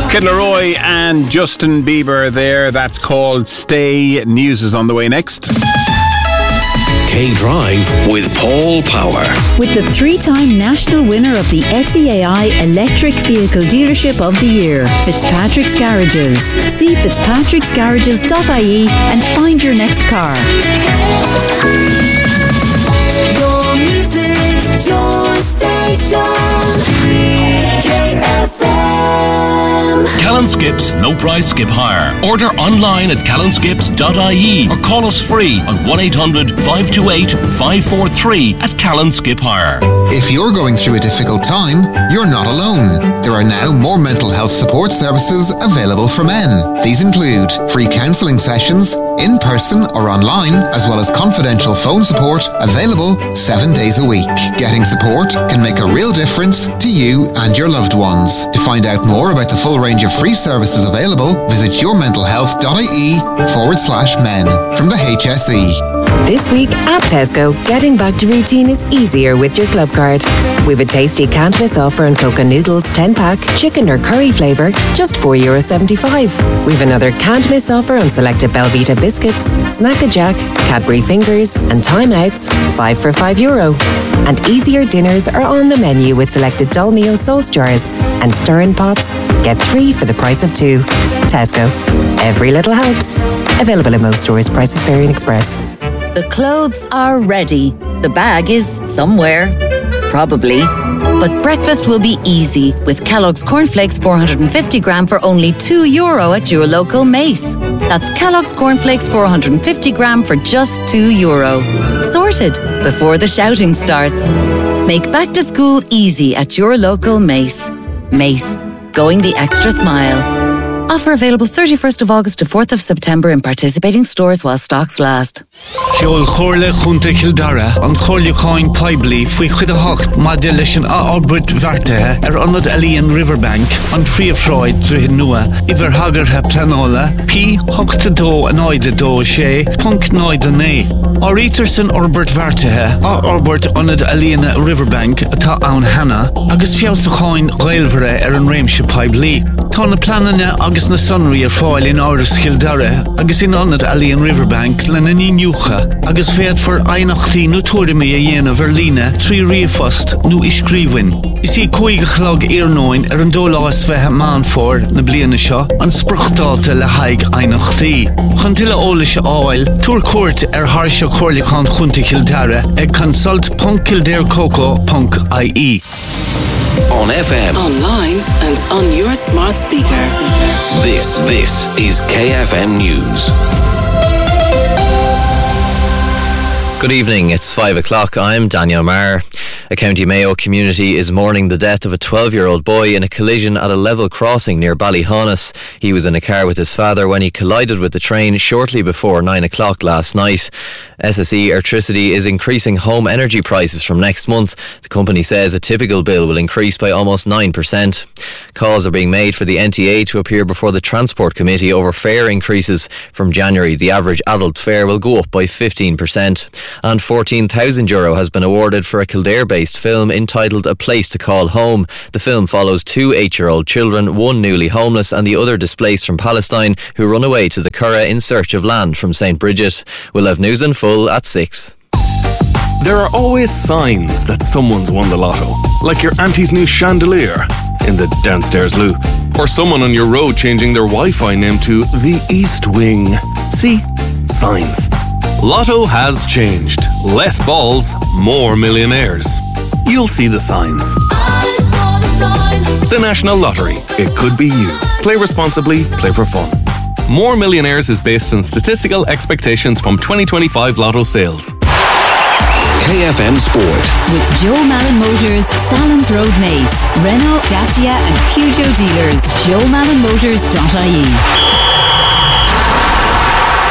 Kid Laroi and Justin Bieber there. That's called Stay. News is on the way next. K-Drive with Paul Power. With the 3-time national winner of the SEAI Electric Vehicle Dealership of the Year, Fitzpatrick's Garages. See fitzpatricksgarages.ie and find your next car. Your music, your station. KFM. Callan Skips No Price Skip Hire. Order online at callanskips.ie or call us free on 1-800-528-543 at Callan Skip Hire. If you're going through a difficult time, you're not alone. There are now more mental health support services available for men. These include free counselling sessions, in person or online, as well as confidential phone support available 7 days a week. Getting support can make a real difference to you and your loved ones. To find out more about the full range of free services available, visit yourmentalhealth.ie/men from the HSE. This week at Tesco, getting back to routine is easier with your club card. We've a tasty can't miss offer on Coca Noodles 10-pack, chicken or curry flavour, just €4.75. We've another can't miss offer on selected Belvita biscuits, Snack-a-Jack, Cadbury Fingers and Time Outs, 5 for €5. And easier dinners are on the menu with selected Dolmio sauce jars and stir-in pots. Get 3 for the price of 2. Tesco. Every little helps. Available in most stores. Prices vary in Express. The clothes are ready. The bag is somewhere. Probably. But breakfast will be easy with Kellogg's Cornflakes 450 gram for only €2 at your local Mace. That's Kellogg's Cornflakes 450 gram for just €2. Sorted before the shouting starts. Make back to school easy at your local Mace. Mace. Going the extra mile. Offer available 31st of August to 4th of September in participating stores while stocks last. Ceol chorle chunta Kildara an chorle coin Pibli fwy chwyd a hocht ma delishin a Albert Varte onad Alien Riverbank an Free Freud drwy nua iver hagar ha planola P hochta do an oida do she punk noida ne. Or Eterson Albert Varte a Albert onad Alien Riverbank ta aun Hanna agus fiausta coin gailvere an Ramsha Pibli. Ta na planana agus na sunri fáil in áras Kildare agus in onad Alien Riverbank lena ní nniucha agus féad for einachtaí nó tuairimi a dhéanamh Verlíne trí riamhfost nó iscríbhain. Is í cúige chlog éarnóin an dólás bheithe man fór na bliana seo an spruchtáta le haig einachtaí. Chun tuile óla se áil túr cuairt thar seo chorlaán chunta Kildare ag consult.kildarecoco.ie. On FM, Online and on your smart speaker. this is KFM News. Good evening, it's 5 o'clock. I'm Daniel Maher. A County Mayo community is mourning the death of a 12-year-old boy in a collision at a level crossing near Ballyhonus. He was in a car with his father when he collided with the train shortly before 9 o'clock last night. SSE Electricity is increasing home energy prices from next month. The company says a typical bill will increase by almost 9%. Calls are being made for the NTA to appear before the Transport Committee over fare increases. From January, the average adult fare will go up by 15%. And €14,000 has been awarded for a Kildare-based film entitled A Place to Call Home. The film follows 2 8-year-old children, one newly homeless and the other displaced from Palestine, who run away to the Curragh in search of land from St. Bridget. We'll have news in full at 6. There are always signs that someone's won the lotto, like your auntie's new chandelier in the downstairs loo, or someone on your road changing their Wi-Fi name to the East Wing. See? Signs. Lotto has changed. Less balls, more millionaires. You'll see the signs. The National Lottery. It could be you. Play responsibly, play for fun. More Millionaires is based on statistical expectations from 2025 Lotto sales. KFM Sport. With Joe Malin Motors, Salons Road Naas, Renault, Dacia and Peugeot dealers. JoeMalinMotors.ie.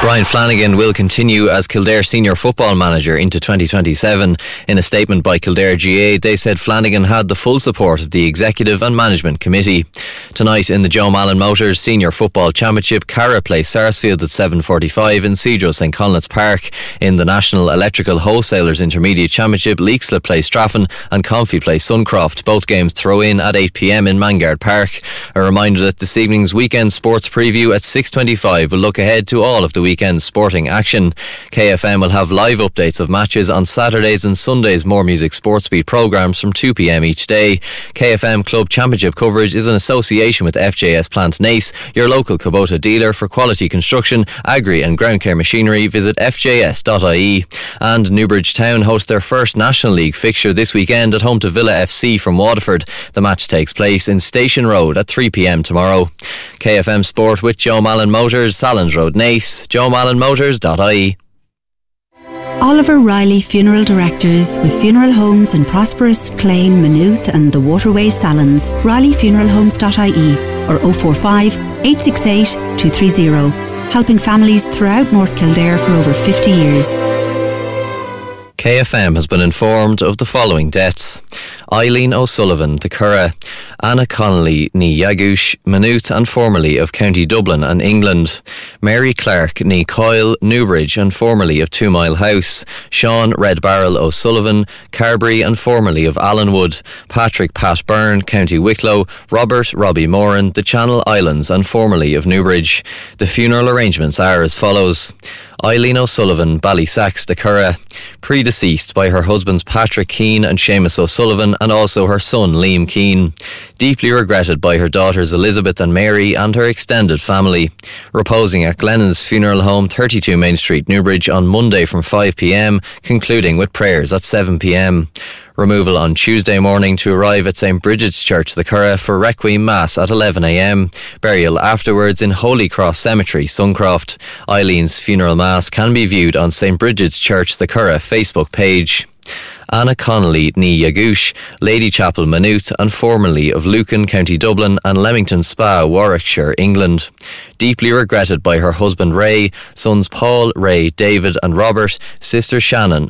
Brian Flanagan will continue as Kildare senior football manager into 2027. In a statement by Kildare GA, they said Flanagan had the full support of the executive and management committee. Tonight in the Joe Mallon Motors Senior Football Championship, Carra play Sarsfield at 7:45 in Cedro St Conleth's Park. In the National Electrical Wholesalers Intermediate Championship, Leixlip play Straffan and Comfy play Suncroft. Both games throw in at 8 p.m. in Mangard Park. A reminder that this evening's weekend sports preview at 6:25 will look ahead to all of the weekend sporting action. KFM will have live updates of matches on Saturdays and Sundays' More Music Sports Beat programmes from 2 p.m. each day. KFM Club Championship coverage is in association with FJS Plant Nace, your local Kubota dealer for quality construction, agri and ground care machinery. Visit fjs.ie. And Newbridge Town host their first National League fixture this weekend at home to Villa FC from Waterford. The match takes place in Station Road at 3 p.m. tomorrow. KFM Sport with Joe Mallon Motors, Salons Road, Nace. JoeMallonMotors.ie. Oliver Riley Funeral Directors, with funeral homes in Prosperous, Clane, Maynooth and the Waterways Salons. RileyFuneralHomes.ie or 045 868 230. Helping families throughout North Kildare for over 50 years. KFM has been informed of the following deaths: Eileen O'Sullivan, the Curragh; Anna Connolly, ní Yagush, Maynooth and formerly of County Dublin and England; Mary Clark, ní Coyle, Newbridge and formerly of 2 Mile House; Sean Red Barrel O'Sullivan, Carberry and formerly of Allenwood; Patrick Pat Byrne, County Wicklow; Robert Robbie Moran, the Channel Islands and formerly of Newbridge. The funeral arrangements are as follows: Eileen O'Sullivan, Ballysacks, the Curragh, predeceased by her husbands Patrick Keane and Seamus O'Sullivan and also her son Liam Keane. Deeply regretted by her daughters Elizabeth and Mary and her extended family. Reposing at Glennon's Funeral Home, 32 Main Street, Newbridge on Monday from 5 p.m, concluding with prayers at 7 p.m. Removal on Tuesday morning to arrive at St Bridget's Church, the Curragh, for Requiem Mass at 11 a.m. Burial afterwards in Holy Cross Cemetery, Suncroft. Eileen's funeral mass can be viewed on St Bridget's Church, the Curragh Facebook page. Anna Connolly, ní Yagush, Lady Chapel, Maynooth and formerly of Lucan, County Dublin and Leamington Spa, Warwickshire, England. Deeply regretted by her husband Ray, sons Paul, Ray, David and Robert, sister Sharon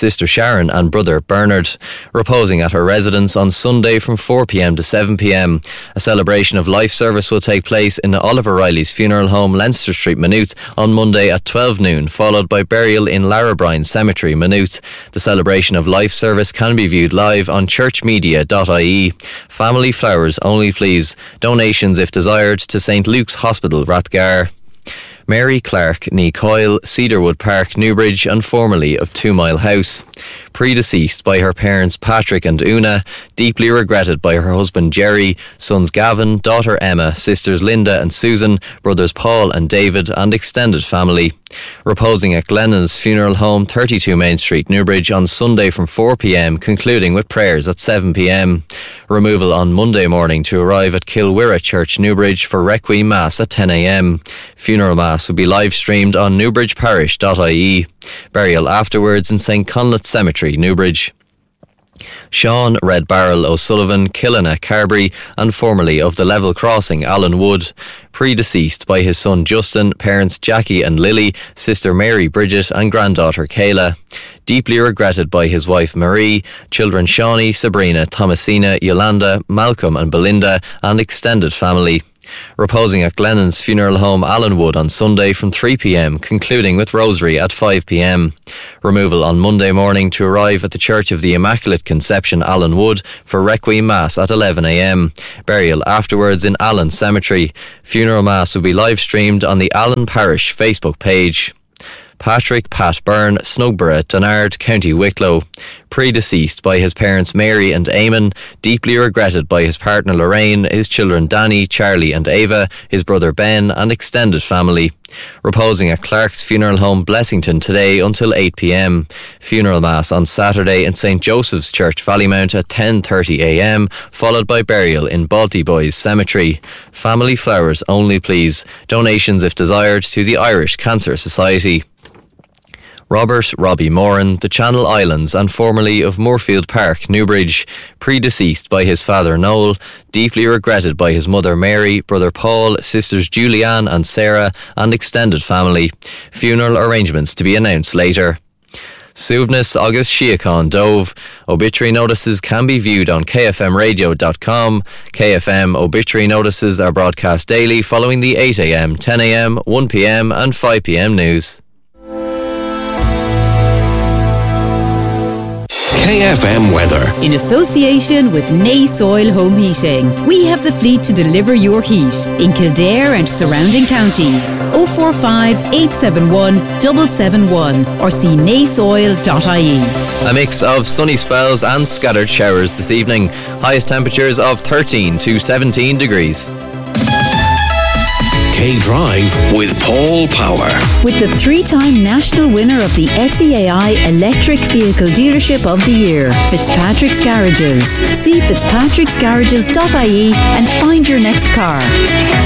and brother Bernard. Reposing at her residence on Sunday from 4 p.m. to 7 p.m. A celebration of life service will take place in Oliver Riley's Funeral Home, Leinster Street, Maynooth on Monday at 12 noon, followed by burial in Larrabrine Cemetery, Maynooth. The celebration of life service can be viewed live on churchmedia.ie. Family flowers only please. Donations if desired to St Luke's Hospital, Rathgar. Mary Clark, ní Coyle, Cedarwood Park, Newbridge and formerly of 2 Mile House. Predeceased by her parents Patrick and Una, deeply regretted by her husband Jerry, sons Gavin, daughter Emma, sisters Linda and Susan, brothers Paul and David and extended family. Reposing at Glennon's Funeral Home, 32 Main Street, Newbridge on Sunday from 4 p.m, concluding with prayers at 7 p.m. Removal on Monday morning to arrive at Kilwirra Church, Newbridge for Requiem Mass at 10 a.m. Funeral Mass will be live streamed on newbridgeparish.ie. Burial afterwards in St Conleth's Cemetery, Newbridge. Sean Red Barrel O'Sullivan, Killina, Carberry and formerly of the Level Crossing, Alan Wood. Predeceased by his son Justin, parents Jackie and Lily, sister Mary Bridget and granddaughter Kayla. Deeply regretted by his wife Marie, children Shawnee, Sabrina, Thomasina, Yolanda, Malcolm and Belinda and extended family. Reposing at Glennon's Funeral Home, Allenwood on Sunday from 3 p.m, concluding with Rosary at 5 p.m. Removal on Monday morning to arrive at the Church of the Immaculate Conception, Allenwood for Requiem Mass at 11 a.m. Burial afterwards in Allen Cemetery. Funeral Mass will be live streamed on the Allen Parish Facebook page. Patrick Pat Byrne, Snugborough, Donard, County Wicklow. Predeceased by his parents Mary and Eamon, deeply regretted by his partner Lorraine, his children Danny, Charlie and Ava, his brother Ben and extended family. Reposing at Clark's Funeral Home, Blessington today until 8 p.m. Funeral Mass on Saturday in St Joseph's Church, Ballymount at 10:30 a.m, followed by burial in Balti Boys Cemetery. Family flowers only please. Donations if desired to the Irish Cancer Society. Robert Robbie Moran, the Channel Islands and formerly of Moorfield Park, Newbridge, predeceased by his father Noel, deeply regretted by his mother Mary, brother Paul, sisters Julianne and Sarah, and extended family. Funeral arrangements to be announced later. Suivnis agus Síocháin Dóibh. Obituary notices can be viewed on kfmradio.com. KFM obituary notices are broadcast daily following the 8am, 10am, 1pm and 5pm news. KFM weather. In association with Nace Soil Home Heating, we have the fleet to deliver your heat in Kildare and surrounding counties. 045 871 771 or see naceoil.ie. A mix of sunny spells and scattered showers this evening. Highest temperatures of 13 to 17 degrees. K-Drive with Paul Power. With the 3-time national winner of the SEAI Electric Vehicle Dealership of the Year, Fitzpatrick's Garages. See fitzpatricksgarages.ie and find your next car.